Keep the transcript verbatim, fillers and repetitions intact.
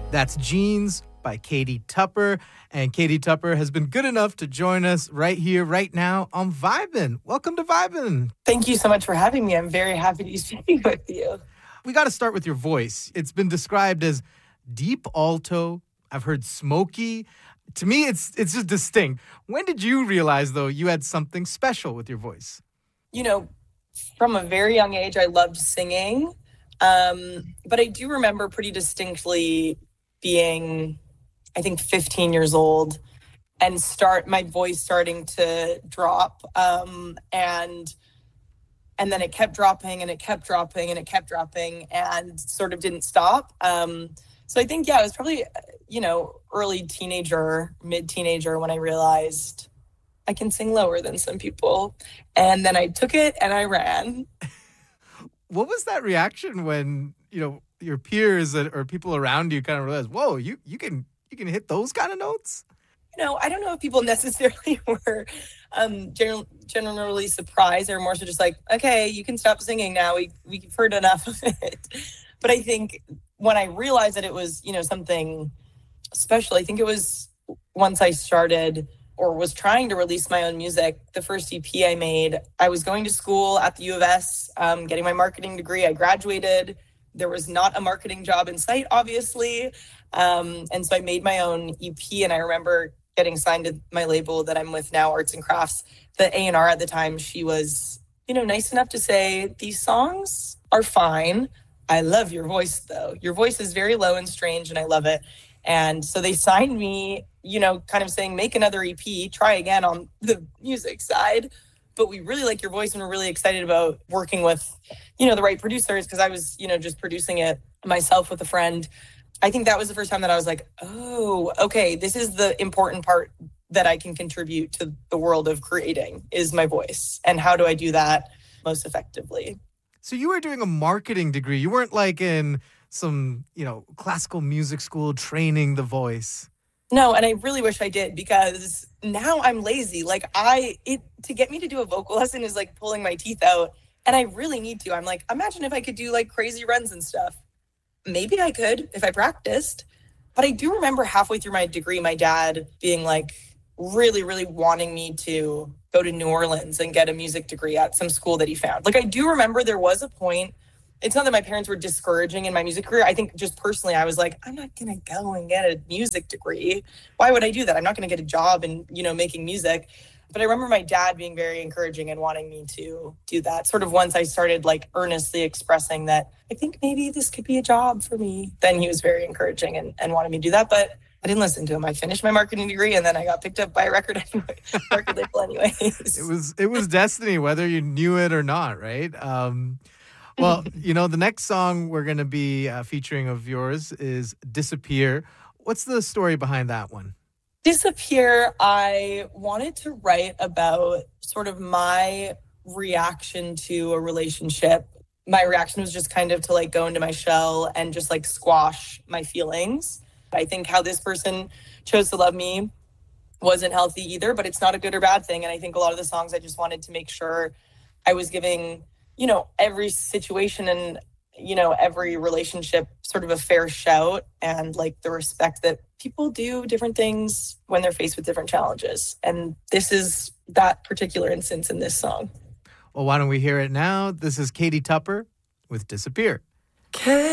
That's Jeans by Katie Tupper. And Katie Tupper has been good enough to join us right here, right now on Vibin'. Welcome to Vibin'. Thank you so much for having me. I'm very happy to be speaking with you. We got to start with your voice. It's been described as deep alto. I've heard smoky. To me, it's it's just distinct. When did you realize, though, you had something special with your voice? You know, from a very young age, I loved singing. Um, but I do remember pretty distinctly being, I think, fifteen years old and start my voice starting to drop. Um, and and then it kept dropping and it kept dropping and it kept dropping and sort of didn't stop. Um, so I think, yeah, it was probably, you know, early teenager, mid-teenager when I realized I can sing lower than some people. And then I took it and I ran. What was that reaction when, you know, your peers or people around you kind of realized, whoa, you, you can you can hit those kind of notes? You know, I don't know if people necessarily were um, general, generally surprised. They were more so just like, okay, you can stop singing now. We, we've heard enough of it. But I think when I realized that it was, you know, something special, I think it was once I started or was trying to release my own music, the first E P I made. I was going to school at the U of S, um, getting my marketing degree. I graduated. There was not a marketing job in sight, obviously. Um, and so I made my own E P, and I remember getting signed to my label that I'm with now, Arts and Crafts. The A and R at the time, she was, you know, nice enough to say, these songs are fine. I love your voice, though. Your voice is very low and strange, and I love it. And so they signed me, you know, kind of saying, make another E P, try again on the music side. But we really like your voice, and we're really excited about working with, you know, the right producers, because I was, you know, just producing it myself with a friend. I think that was the first time that I was like, oh, okay, this is the important part that I can contribute to the world of creating is my voice. And how do I do that most effectively? So you were doing a marketing degree. You weren't like in some, you know, classical music school training the voice. No, and I really wish I did, because now I'm lazy. Like I, it to get me to do a vocal lesson is like pulling my teeth out, and I really need to. I'm like, imagine if I could do like crazy runs and stuff. Maybe I could if I practiced. But I do remember halfway through my degree, my dad being like really, really wanting me to go to New Orleans and get a music degree at some school that he found. Like I do remember there was a point. It's not that my parents were discouraging in my music career. I think just personally, I was like, I'm not going to go and get a music degree. Why would I do that? I'm not going to get a job in, you know, making music. But I remember my dad being very encouraging and wanting me to do that. Sort of once I started like earnestly expressing that I think maybe this could be a job for me, then he was very encouraging and, and wanted me to do that. But I didn't listen to him. I finished my marketing degree, and then I got picked up by a record anyway, record label anyways. It was, it was destiny, whether you knew it or not, right? Um Well, you know, the next song we're going to be uh, featuring of yours is Disappear. What's the story behind that one? Disappear, I wanted to write about sort of my reaction to a relationship. My reaction was just kind of to like go into my shell and just like squash my feelings. I think how this person chose to love me wasn't healthy either, but it's not a good or bad thing. And I think a lot of the songs, I just wanted to make sure I was giving, you know, every situation and, you know, every relationship sort of a fair shout, and like the respect that people do different things when they're faced with different challenges. And this is that particular instance in this song. Well, why don't we hear it now? This is Katie Tupper with Disappear. Can